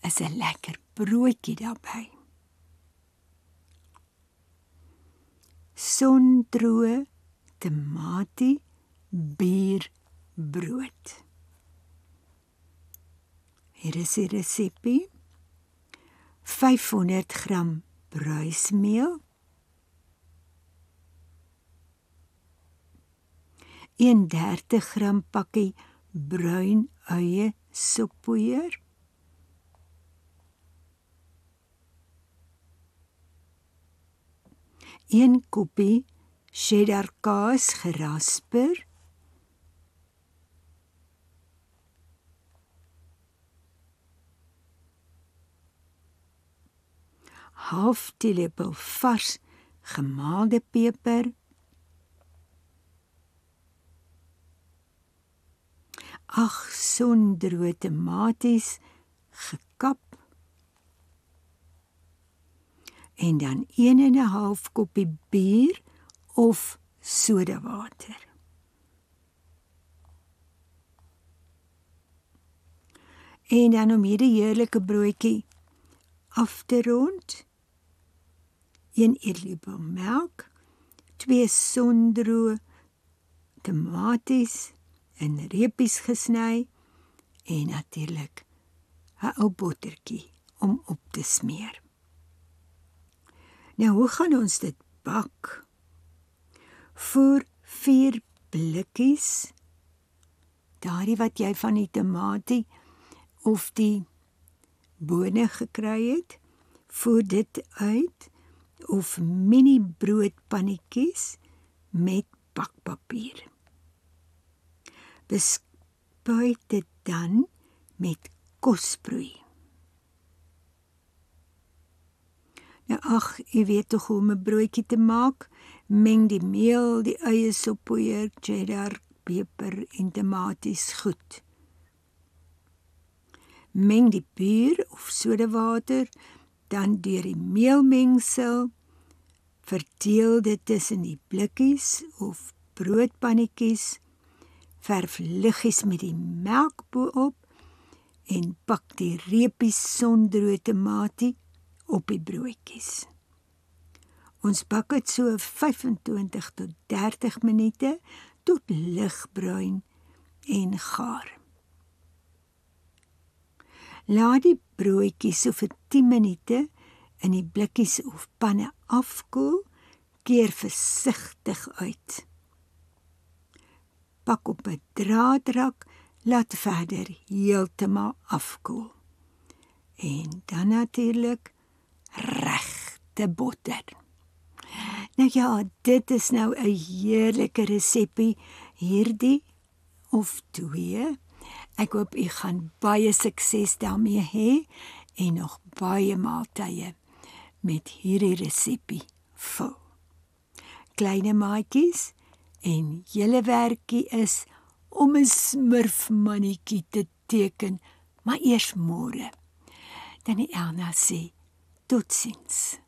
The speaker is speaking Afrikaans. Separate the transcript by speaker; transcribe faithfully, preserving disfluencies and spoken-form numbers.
Speaker 1: is 'n lekker broodjie daarbey. Sondroë tamatie bierbrood. Hier is die resepie. vyfhonderd gram bruismeel, dertig gram pakkie bruin eie soppoeier, een koppie cheddar kaas gerasper, half teelepel vars gemaalde peper, ag sondroë tomaties gekap, en dan een en 'n half koppie bier of sodawater. En dan om hierdie heerlike broodjie af te rond, een eetlepel melk, twee sondroë tomaties in reepies gesny en natuurlik 'n ou bottertjie om op te smeer. Nou, hoe gaan ons dit bak? Voer vier blikkies, daardie wat jy van die tamatie of die bone gekry het, voer dit uit, of mini broodpannetjies met bakpapier. Bespuit dit dan met kosbroei. Nou ag, jy weet tog hoe om 'n broodjie te maak. Meng die meel, die eie soppoeier, cheddar, peper en tomaties goed. Meng die bier of sodawater dan deur die meelmengsel, verdeel dit tussen die blikkies of broodpannetjies, verf liggies met die melk bo-op en pak die reepies sondroë tamatie op die broodjies. Ons bak dit so vyf en twintig tot dertig minute tot ligbruin en gaar. Laat die broodjies so vir tien minute in die blikkies of panne afkoel, keer versigtig uit. Pak op 'n draadrak, laat verder heeltemal afkoel. En dan natuurlik regte botter. Nou ja, dit is nou 'n heerlike resepie, hierdie of twee. Ek hoop u gaan baie sukses daarmee hê en nog baie maaltye met hierdie resepie vul. Kleine maatjies, en julle werkie is om 'n smurfmannetjie te teken, maar eers môre. Dan die Elna sê, totsiens.